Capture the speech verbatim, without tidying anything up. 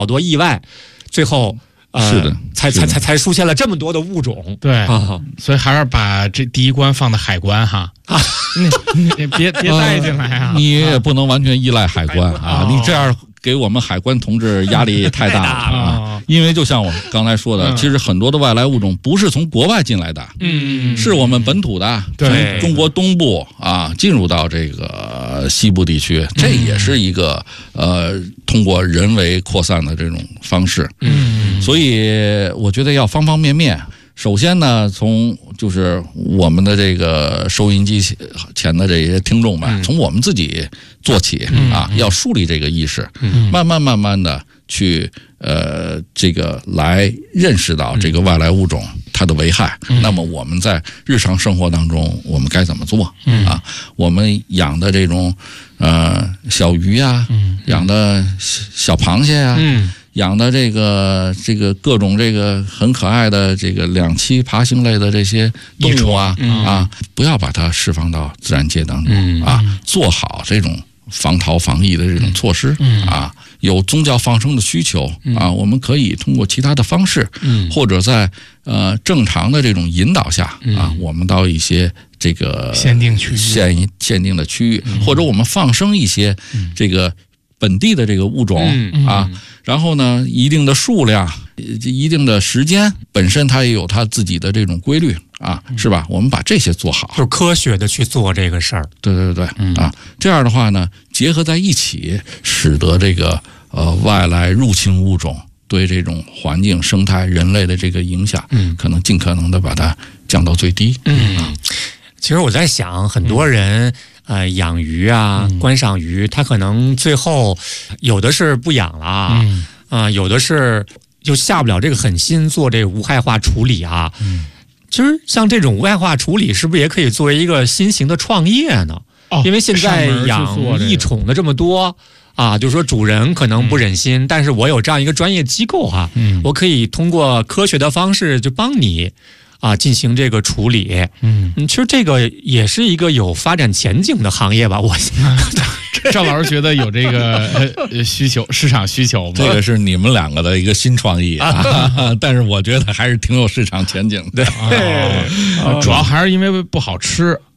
好多意外，最后。呃、 是的， 才才才才出现了这么多的物种。 对、 啊， 所以还是把这第一关放在海关哈，啊、你你别别带进来啊！ 你也不能完全依赖海关啊，你这样给我们海关同志压力太大了啊！因为就像我们刚才说的， 嗯、 其实很多的外来物种不是从国外进来的， 嗯， 是我们本土的， 对， 中国东部啊进入到这个西部地区，这也是一个呃通过人为扩散的这种方式。 嗯， 所以我觉得要方方面面。首先呢，从就是我们的这个收音机前的这些听众们，嗯、从我们自己做起、嗯、啊，要树立这个意识，嗯、慢慢慢慢的去呃这个来认识到这个外来物种它的危害。嗯、那么我们在日常生活当中，我们该怎么做、嗯、啊？我们养的这种呃小鱼呀、嗯，养的小螃蟹呀、 嗯。 养的这个这个各种这个很可爱的这个两栖爬行类的这些动物啊、嗯、啊，不要把它释放到自然界当中、嗯、啊，做好这种防逃防疫的这种措施、嗯、啊。有宗教放生的需求、嗯、啊，我们可以通过其他的方式，嗯，或者在呃正常的这种引导下、嗯、啊，我们到一些这个限定区域、 限限定的区域，嗯、或者我们放生一些这个本地的这个物种、嗯、啊。然后呢，一定的数量，一定的时间，本身它也有它自己的这种规律啊，是吧？我们把这些做好， 就是科学的去做这个事儿。 对对对，嗯、啊，这样的话呢，结合在一起，使得这个呃外来入侵物种对这种环境、生态、人类的这个影响，嗯，可能尽可能的把它降到最低。 嗯，啊、其实我在想，很多人。嗯呃，养鱼啊，观赏鱼，它可能最后有的是不养了啊，嗯呃、有的是就下不了这个狠心做这个无害化处理啊。嗯，其实像这种无害化处理，是不是也可以作为一个新型的创业呢？哦，因为现在养异宠的这么多。啊，就是说主人可能不忍心，嗯、但是我有这样一个专业机构哈、啊，嗯、我可以通过科学的方式就帮你。啊，进行这个处理，嗯，其实这个也是一个有发展前景的行业吧？我赵老师觉得有这个呃需求，市场需求吗？ 这个是你们两个的一个新创意啊，但是我觉得还是挺有市场前景的。 对，哦、主要还是因为不好吃。